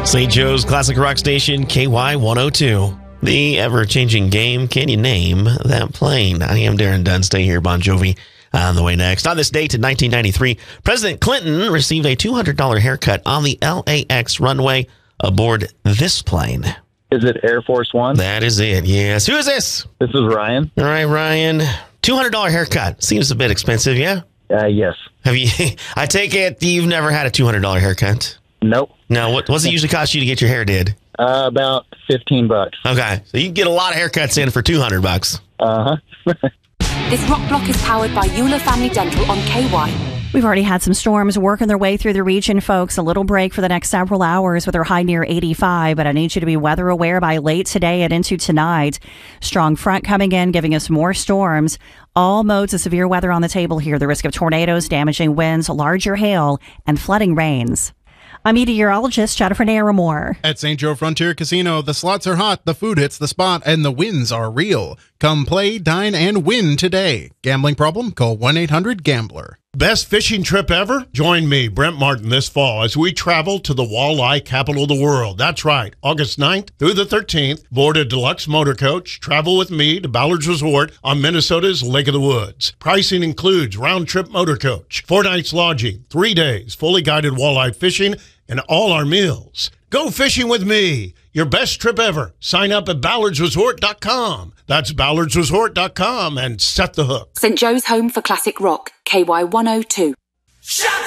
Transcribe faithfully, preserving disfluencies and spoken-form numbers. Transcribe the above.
Saint Joe's Classic Rock Station, K Y one oh two. The ever-changing game, can you name that plane? I am Darren Dunn. Stay here, Bon Jovi. On the way next. On this date in nineteen ninety-three, President Clinton received a two hundred dollars haircut on the L A X runway aboard this plane. Is it Air Force One? That is it, yes. Who is this? This is Ryan. All right, Ryan. two hundred dollars haircut. Seems a bit expensive, yeah? Uh, yes. Have you? I take it you've never had a two hundred dollars haircut? Nope. No, what does it usually cost you to get your hair did? Uh, about fifteen bucks. Okay, so you can get a lot of haircuts in for two hundred bucks. Uh-huh. This rock block is powered by Euler Family Dental on K Y. We've already had some storms working their way through the region, folks. A little break for the next several hours with our high near eighty-five, but I need you to be weather aware by late today and into tonight. Strong front coming in, giving us more storms. All modes of severe weather on the table here. The risk of tornadoes, damaging winds, larger hail, and flooding rains. I'm meteorologist Jennifer Naramore. At Saint Joe Frontier Casino, the slots are hot, the food hits the spot, and the wins are real. Come play, dine, and win today. Gambling problem? Call one eight hundred gambler. Best fishing trip ever? Join me, Brent Martin, this fall as we travel to the walleye capital of the world. That's right, August ninth through the thirteenth. Board a deluxe motor coach. Travel with me to Ballard's Resort on Minnesota's Lake of the Woods. Pricing includes round-trip motor coach, four nights lodging, three days, fully guided walleye fishing, and all our meals. Go fishing with me. Your best trip ever. Sign up at ballards resort dot com. That's ballards resort dot com and set the hook. Saint Joe's home for classic rock, K Y one oh two. Shout